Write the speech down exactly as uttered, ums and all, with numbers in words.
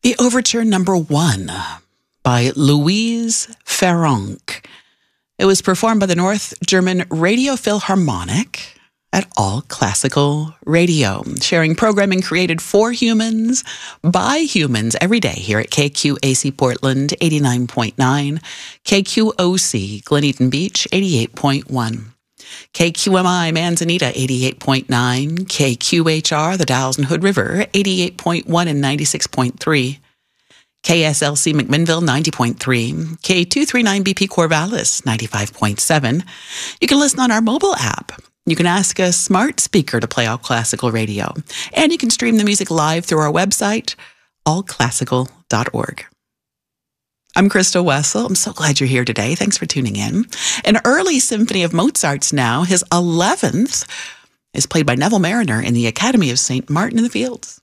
The Overture Number One by Louise Farrenc. It was performed by the North German Radio Philharmonic at All Classical Radio, sharing programming created for humans, by humans every day here at K Q A C Portland eighty-nine point nine, K Q O C Glen Beach eighty-eight point one. K Q M I Manzanita eighty-eight point nine, K Q H R the Dalles and Hood River eighty-eight point one and ninety-six point three, K S L C McMinnville ninety point three, K two thirty-nine B P Corvallis ninety-five point seven. You can listen on our mobile app. You can ask a smart speaker to play All Classical Radio, and you can stream the music live through our website, all classical dot org. I'm Krista Wessel. I'm so glad you're here today. Thanks for tuning in. An early symphony of Mozart's now, his eleventh, is played by Neville Marriner in the Academy of Saint Martin in the Fields.